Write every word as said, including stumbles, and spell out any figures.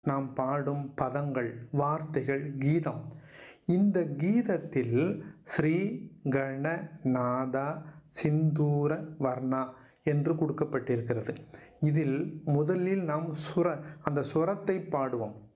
நாம் பாடும் பதங்கள், வார்த்தைகள், கீதம். இந்த கீதத்தில் ஸ்ரீ கணநாதா சிந்தூர வர்ணா என்று கொடுக்கப்பட்டிருக்கிறது. இதில் முதலில் நாம் சுர அந்த சுரத்தை பாடுவோம்.